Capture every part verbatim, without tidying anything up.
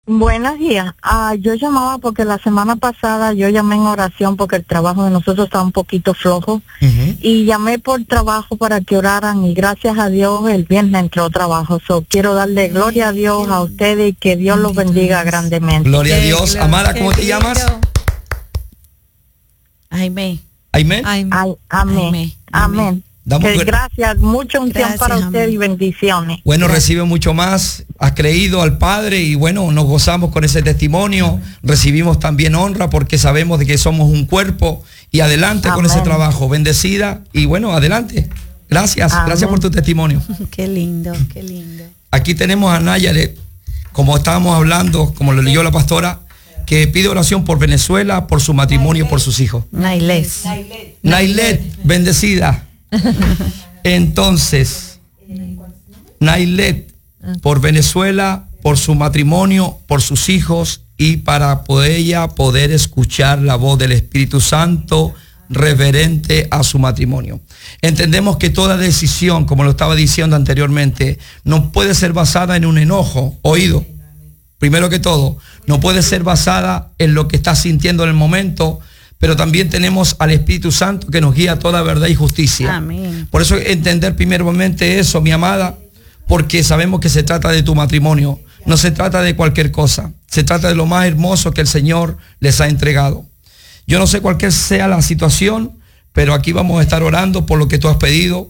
Buenos días. Ah, yo llamaba porque la semana pasada yo llamé en oración porque el trabajo de nosotros estaba un poquito flojo. Uh-huh. Y llamé por trabajo para que oraran y gracias a Dios el viernes entró trabajo. So, quiero darle gloria a Dios a ustedes y que Dios los bendiga grandemente. Gloria a Dios. Amada, ¿cómo te llamas? Aimé. Aimé. Amén. Amén. Amén. Que gracias, mucha unción para usted y bendiciones. Bueno, recibe mucho más, has creído al Padre y bueno, nos gozamos con ese testimonio, recibimos también honra porque sabemos de que somos un cuerpo y adelante Amén. Con ese trabajo, bendecida y bueno, adelante. Gracias, Amén. Gracias por tu testimonio. Qué lindo, qué lindo. Aquí tenemos a Nayaret, como estábamos hablando, como lo leyó la pastora, que pide oración por Venezuela, por su matrimonio y por sus hijos. Nailet. Nailet, bendecida. Entonces, Nailet, por Venezuela, por su matrimonio, por sus hijos y para poder ella poder escuchar la voz del Espíritu Santo reverente a su matrimonio. Entendemos que toda decisión, como lo estaba diciendo anteriormente, no puede ser basada en un enojo, oído. Primero que todo, no puede ser basada en lo que estás sintiendo en el momento, pero también tenemos al Espíritu Santo que nos guía a toda verdad y justicia. Amén. Por eso entender primeramente eso, mi amada, porque sabemos que se trata de tu matrimonio, no se trata de cualquier cosa, se trata de lo más hermoso que el Señor les ha entregado. Yo no sé cuál sea la situación, pero aquí vamos a estar orando por lo que tú has pedido.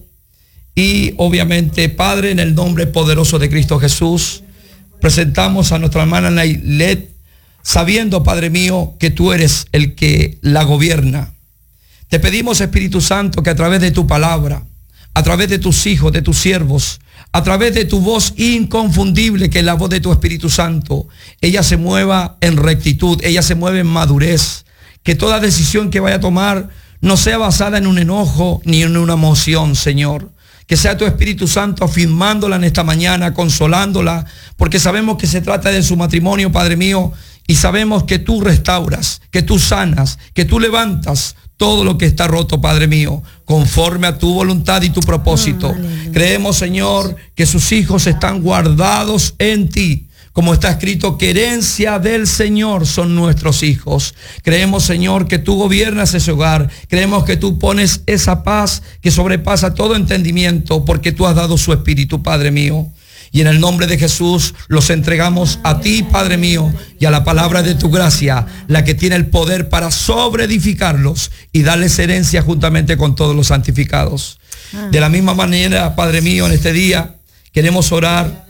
Y obviamente, Padre, en el nombre poderoso de Cristo Jesús, presentamos a nuestra hermana Nailet, sabiendo, Padre mío, que tú eres el que la gobierna. Te pedimos, Espíritu Santo, que a través de tu palabra, a través de tus hijos, de tus siervos, a través de tu voz inconfundible, que es la voz de tu Espíritu Santo, ella se mueva en rectitud, ella se mueve en madurez, que toda decisión que vaya a tomar no sea basada en un enojo ni en una emoción, Señor. Que sea tu Espíritu Santo afirmándola en esta mañana, consolándola, porque sabemos que se trata de su matrimonio, Padre mío, y sabemos que tú restauras, que tú sanas, que tú levantas todo lo que está roto, Padre mío, conforme a tu voluntad y tu propósito. Oh, creemos, Señor, que sus hijos están guardados en ti. Como está escrito, que herencia del Señor son nuestros hijos. Creemos, Señor, que tú gobiernas ese hogar. Creemos que tú pones esa paz que sobrepasa todo entendimiento, porque tú has dado su espíritu, Padre mío. Y en el nombre de Jesús los entregamos a ti, Padre mío, y a la palabra de tu gracia, la que tiene el poder para sobreedificarlos y darles herencia juntamente con todos los santificados. De la misma manera, Padre mío, en este día queremos orar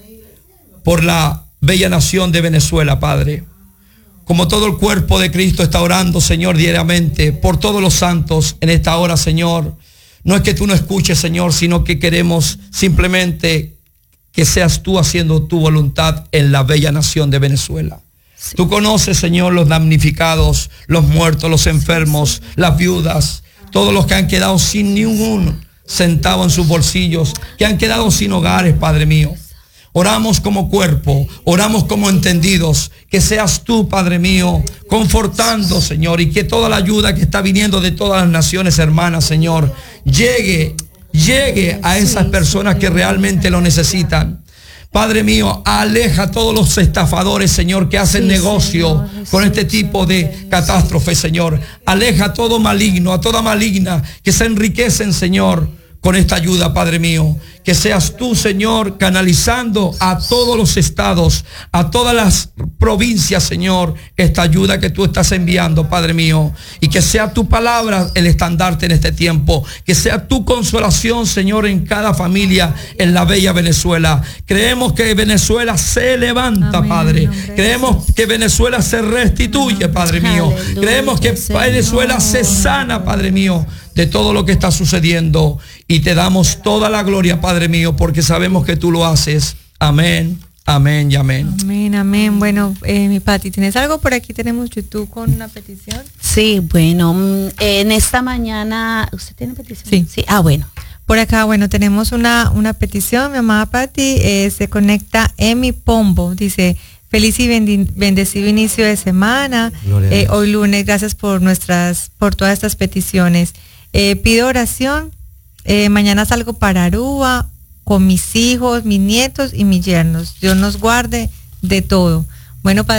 por la bella nación de Venezuela, Padre. Como todo el cuerpo de Cristo está orando, Señor, diariamente por todos los santos en esta hora, Señor. No es que tú no escuches, Señor, sino que queremos simplemente que seas tú haciendo tu voluntad en la bella nación de Venezuela. Sí. Tú conoces, Señor, los damnificados, los muertos, los enfermos, las viudas, todos los que han quedado sin ningún centavo en sus bolsillos, que han quedado sin hogares, Padre mío. Oramos como cuerpo, oramos como entendidos, que seas tú, Padre mío, confortando, Señor, y que toda la ayuda que está viniendo de todas las naciones hermanas, Señor, llegue, llegue a esas personas que realmente lo necesitan. Padre mío, aleja a todos los estafadores, Señor, que hacen sí, negocio Señor, con este tipo de catástrofes, Señor. Aleja a todo maligno, a toda maligna, que se enriquecen, Señor, con esta ayuda, Padre mío. Que seas tú, Señor, canalizando a todos los estados, a todas las provincias, Señor, esta ayuda que tú estás enviando, Padre mío. Y que sea tu palabra el estandarte en este tiempo. Que sea tu consolación, Señor, en cada familia en la bella Venezuela. Creemos que Venezuela se levanta, Amén, Padre. Creemos que Venezuela se restituye, Padre mío. Aleluya, Creemos que Señor. Venezuela se sana, Padre mío, de todo lo que está sucediendo. Y te damos toda la gloria, Padre mío, porque sabemos que tú lo haces. Amén, amén y amén. Amén, amén. Bueno, eh, mi Pati, ¿tienes algo por aquí? Tenemos YouTube con una petición. Sí, bueno, en esta mañana, ¿usted tiene petición? Sí. Sí, ah, bueno. Por acá, bueno, tenemos una, una petición. Mi amada Pati, eh, se conecta Emi Pombo. Dice, feliz y bendi- bendecido inicio de semana. Eh, hoy lunes, gracias por nuestras, por todas estas peticiones. Eh, pido oración. Eh, mañana salgo para Aruba con mis hijos, mis nietos y mis yernos. Dios nos guarde de todo. Bueno, Padre.